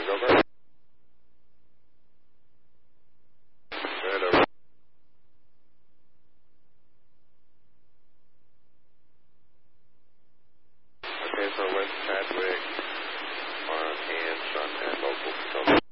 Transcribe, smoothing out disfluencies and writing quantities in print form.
go back. Good, over. Okay, so West Chadwick on hand, shot at local.